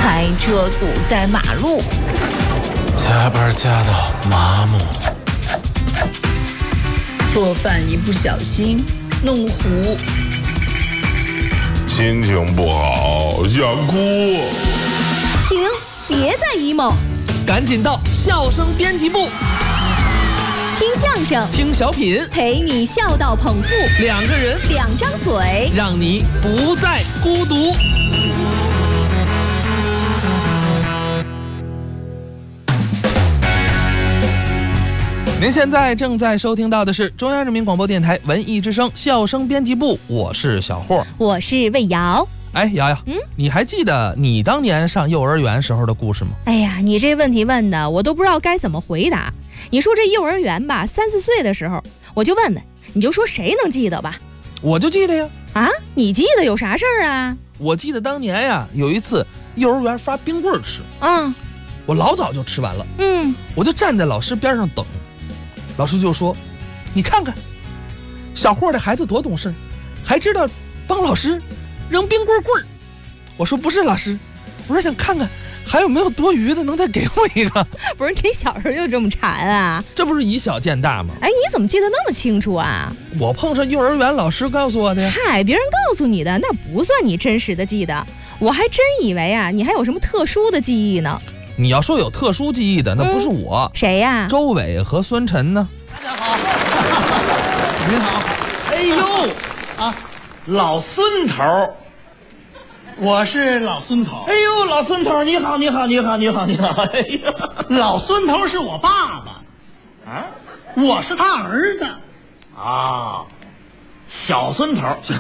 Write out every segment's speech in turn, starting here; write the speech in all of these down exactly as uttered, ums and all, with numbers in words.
开车堵在马路， 加班加到麻木， 做饭一不小心弄糊， 心情不好想哭。 停，别再 emo， 赶紧到笑声编辑部， 听相声， 听小品， 陪你笑到捧腹， 两个人， 两张嘴， 让你不再孤独。您现在正在收听到的是中央人民广播电台文艺之声笑声编辑部，我是小霍， 我是魏瑶。 哎，瑶瑶，嗯，你还记得你当年上幼儿园时候的故事吗？ 哎呀，你这问题问的我都不知道该怎么回答。你说这幼儿园吧，三四岁的时候，我就问问，你就说谁能记得吧？ 我就记得呀。 啊，你记得有啥事儿啊？ 我记得当年呀，有一次幼儿园发冰棍吃， 嗯， 我老早就吃完了， 嗯，我就站在老师边上等。老师就说：“你看看，小霍的孩子多懂事，还知道帮老师扔冰棍棍儿。”我说：“不是老师，我说想看看还有没有多余的，能再给我一个。” 不是，你小时候就这么馋啊？ 这不是以小见大吗？ 哎，你怎么记得那么清楚啊？ 我碰上幼儿园老师告诉我的呀。 嗨，别人告诉你的那不算你真实的记得，我还真以为啊，你还有什么特殊的记忆呢。 你要说有特殊记忆的，那不是我， 嗯、谁呀？ 周伟和孙晨呢？ 大家好，你好。哎呦，啊，老孙头，我是老孙头。 哎呦，老孙头，你好，你好，你好，你好，你好。哎呀， 老孙头是我爸爸， 啊， 我是他儿子。 啊，小孙头，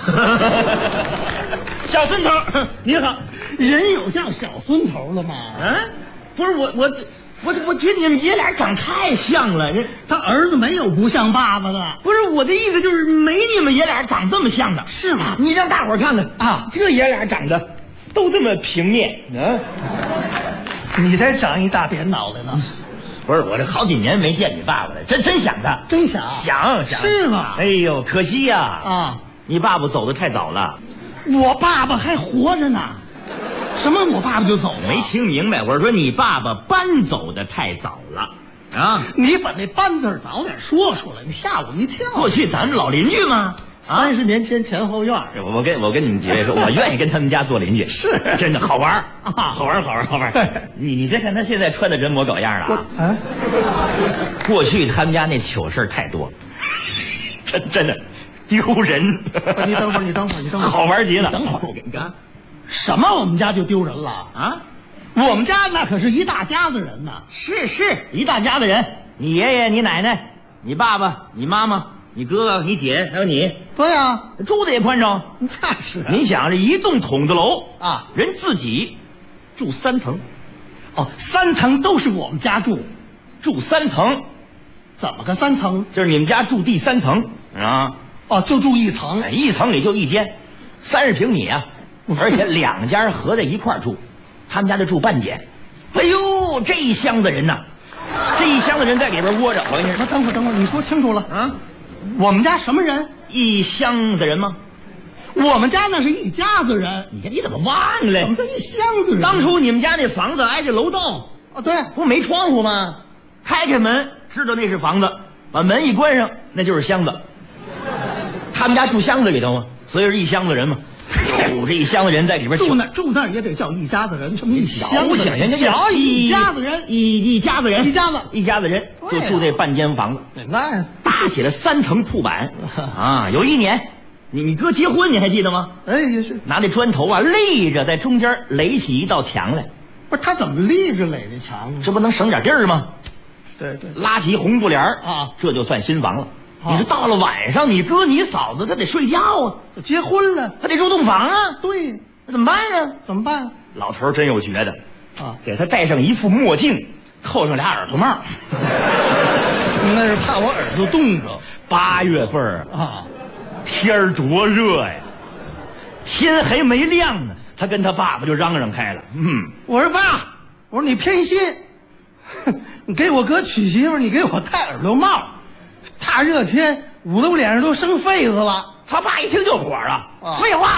小孙头，你好。 人有叫小孙头了吗？ 啊，不是我，我我我觉得你们爷俩长太像了。 他儿子没有不像爸爸的。 不是我的意思，就是没你们爷俩长这么像的， 是吗？ 你让大伙儿看看啊，这爷俩长得都这么平面啊。 你才长一大扁脑袋呢。 不是，我这好几年没见你爸爸了，真真想他， 真想想想是吗？ 哎呦，可惜呀！ 啊， 你爸爸走得太早了。 我爸爸还活着呢。什么？我爸爸就走了？ 没听明白，我说你爸爸搬走的太早了，啊！ 你把那搬字早点说出来，你吓我一跳。 过去咱们老邻居嘛， 三十年前前后院。 我我跟我跟你们几位说，我愿意跟他们家做邻居， 是真的好玩啊， 好玩，好玩，好玩。你你别看他现在穿的人模狗样的啊， 啊， 过去他们家那糗事太多，真真的丢人。 你等会儿，你等会儿，你等会儿， 好玩极了。 等会儿， 我跟你讲。 什么？我们家就丢人了啊？ 我们家那可是一大家子人呢。 是是，一大家子人，你爷爷、你奶奶、你爸爸、你妈妈、你哥哥、你姐，还有你。 对呀、啊， 住的也宽敞。 那是、啊。 您想，这一栋筒子楼啊， 人自己住三层。 哦，三层都是我们家住， 住三层， 怎么个三层？ 就是你们家住第三层啊？ 哦，就住一层， 哎、一层里就一间，三十平米啊。而且两家合在一块住，他们家就住半间。哎呦，这一箱子人呐，这一箱子人在里边窝着。我跟你说， 等会儿，等会儿，你说清楚了啊！ 我们家什么人？ 一箱子人吗？ 我们家那是一家子人。 你看你怎么忘了？ 怎么叫一箱子人？ 当初你们家那房子挨着楼道。 哦，对， 不没窗户吗？开开门，知道那是房子，把门一关上，那就是箱子。他们家住箱子里头嘛，所以是一箱子人嘛。有这一箱子人在里边住那住那也得叫一家子人，什么一箱子人？ 小一家子人， 一一家子人， 一家子一家子人就住这半间房子， 那搭起了三层铺板啊！有一年，你你哥结婚你还记得吗？ 哎，也是拿那砖头啊立着，在中间垒起一道墙来。 不是他怎么立着垒这墙？ 这不能省点地儿吗？ 对对， 拉起红布帘啊， 这就算新房了。你说到了晚上，你哥你嫂子他得睡觉啊， 结婚了， 他得住洞房啊。 对， 那怎么办呢？ 怎么办？ 老头真有觉得啊， 给他戴上一副墨镜，扣上俩耳朵帽。 那是怕我耳朵冻着。 八月份啊， 天儿多热呀，天还没亮呢，他跟他爸爸就嚷嚷开了。嗯， 我说爸，我说你偏心，你给我哥娶媳妇，你给我戴耳朵帽。大热天捂得我脸上都生痱子了。 他爸一听就火了， 啊、 废话，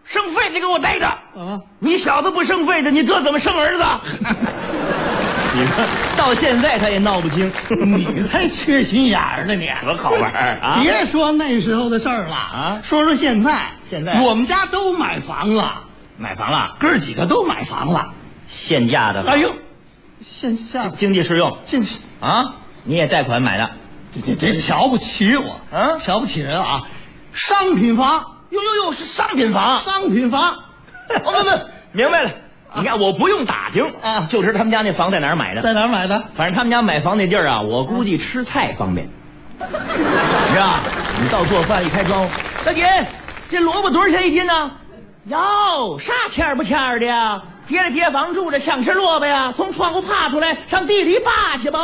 生废的给我待着！ 啊， 你小子不生废的，你哥怎么生儿子？你看，到现在他也闹不清。 你才缺心眼儿呢你！ 多好玩啊！ 别说那时候的事儿了啊， 说说现在。 现在我们家都买房了， 买房了， 哥儿几个都买房了。 现价的。 哎呦，现下经济适用这啊！你也贷款买的？ 这这瞧不起我啊！ 瞧不起人啊！商品房， 呦呦呦，是商品房， 商品房。 不不不，明白了。你看，我不用打听啊， 就知道他们家那房在哪儿买的。 在哪儿买的？ 反正他们家买房那地儿啊，我估计吃菜方便，是吧？你到做饭一开窗户，大姐，这萝卜多少钱一斤呢？哟，啥钱儿不钱儿的呀？接着街坊住着，想吃萝卜呀，从窗户爬出来，上地里扒去吧。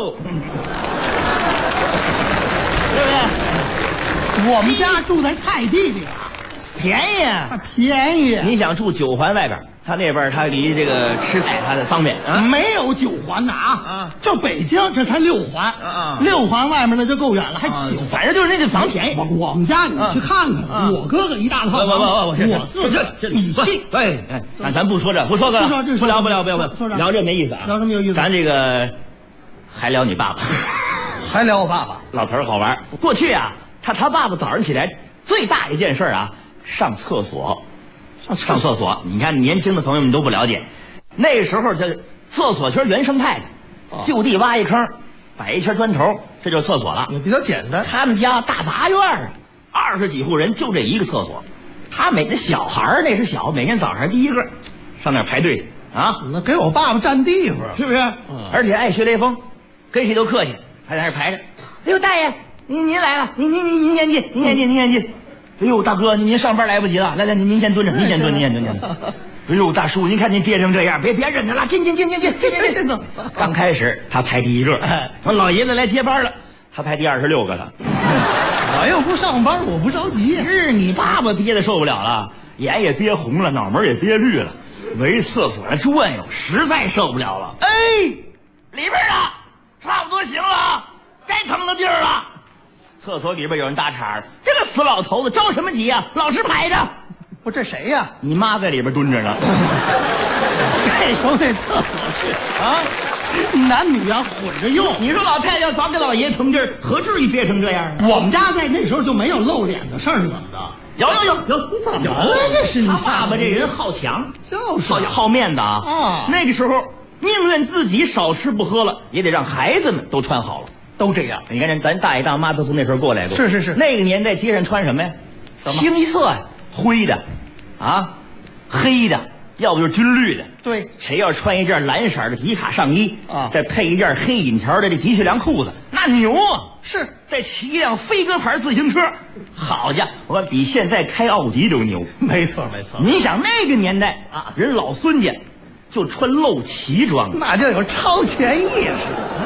对不对？ 我们家住在菜地里啊， 便宜啊， 便宜。 你想住九环外边，他那边他离这个吃菜他的方便啊。 没有九环的啊， 啊， 就北京这才六环啊， 六环外面那就够远了，还九。 反正就是那个房便宜。 我我们家你去看看，我哥哥一大套房， 我自个你去。 哎哎，咱咱不说这，不说这，不聊不聊不聊不聊，聊这没意思啊， 聊什么有意思？ 咱这个还聊你爸爸， 还聊我爸爸。 老头儿好玩。过去啊，他他爸爸早上起来最大一件事啊，上厕所。上厕所，你看年轻的朋友们都不了解，那时候这厕所全是原生态的，就地挖一坑，摆一圈砖头，这就是厕所了。 也比较简单。 他们家大杂院啊，二十几户人就这一个厕所，他每个小孩那是小，每天早上第一个上那儿排队啊， 那给我爸爸占地方， 是不是？嗯、而且爱学雷锋，跟谁都客气，还在那儿排着。哎呦，大爷，您您来了，您您您您先进，您先进，您先进。哎呦，大哥，您上班来不及了，来来，您您先蹲着，您先蹲，您先蹲，您先蹲。哎呦，大叔，您看您憋成这样，别别忍着了，进进进进进进进进进。刚开始他排第一个，我老爷子来接班了，他排第二十六个了。 我又不上班，我不着急。 是你爸爸憋得受不了了，眼也憋红了，脑门也憋绿了，围厕所上转悠，实在受不了了。哎，里边呢，差不多行了啊，该腾的地儿了。厕所里边有人搭茬了，这个死老头子着什么急呀、啊？老实排着。 不，这谁呀、啊？ 你妈在里边蹲着呢。 该说那厕所是啊，男女啊混着用。 你说老太太要早给老爷腾地儿，何至于憋成这样啊？ 我们家在那时候就没有露脸的事儿，是怎么着？ 有有有有， 你怎么了？这是你他爸爸这人好强， 就是好好面子啊。 啊， 那个时候宁愿自己少吃不喝了，也得让孩子们都穿好了。 都这样， 你看人咱大爷大妈都从那时候过来过。 是是是， 那个年代街上穿什么呀？清一色呀，灰的，啊，黑的，要不就是军绿的。 对， 谁要是穿一件蓝色的迪卡上衣啊， 再配一件黑引条的这的确良裤子，那牛啊！ 是， 再骑一辆飞鸽牌自行车，好家伙，我比现在开奥迪都牛。 没错没错。 你想那个年代啊，人老孙家就穿露脐装， 那就有超前意识。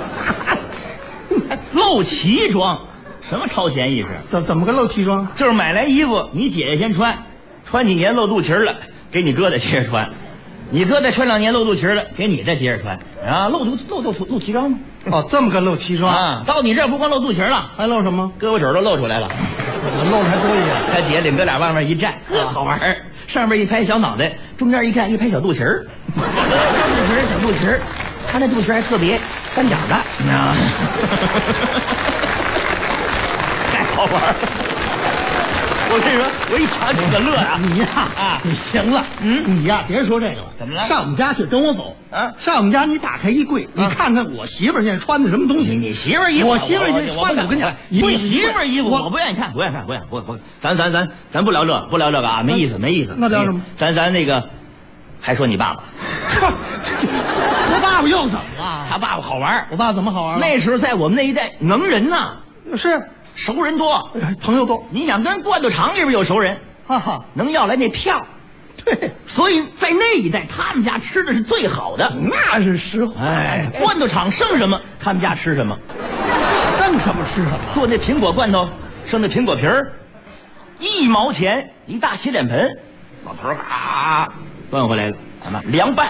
露脐装，什么超前意识？ 怎怎么个露脐装？ 就是买来衣服，你姐姐先穿，穿几年露肚脐了，给你哥再接着穿，你哥再穿两年露肚脐了，给你再接着穿啊，露露露露露脐装吗？ 哦，这么个露脐装啊！到你这儿不光露肚脐了， 还露什么？ 胳膊肘都露出来了， 露的还多一点。 他姐领哥俩往外一站，呵，好玩儿。上边一拍小脑袋，中间一看一拍小肚脐儿，小肚脐儿小肚脐儿，他那肚脐还特别三角的，你知道吗？太好玩儿。我跟你说，我一想起个乐啊！ 你呀啊，你行了，嗯，你呀别说这个了。 怎么了？ 上我们家去，跟我走啊！ 上我们家，你打开衣柜，你看看我媳妇儿现在穿的什么东西。 你你媳妇儿衣服， 我媳妇儿现在穿的，我跟你讲， 你媳妇儿衣服我不愿意看，不愿意看，不愿意，不不，咱咱咱咱不聊这，不聊这个啊，没意思，没意思。 那聊什么？ 咱咱那个，还说你爸爸， 我爸爸又怎么了？ 他爸爸好玩。 我爸怎么好玩？ 那时候在我们那一代，能人呐， 是熟人多， 朋友多。 你想跟罐头厂里边有熟人， 哈哈， 能要来那票。 对， 所以在那一代，他们家吃的是最好的， 那是实话。 哎，罐头厂剩什么，他们家吃什么， 剩什么吃什么。 做那苹果罐头，剩那苹果皮儿，一毛钱一大洗脸盆，老头儿啊端回来了，什么凉拌，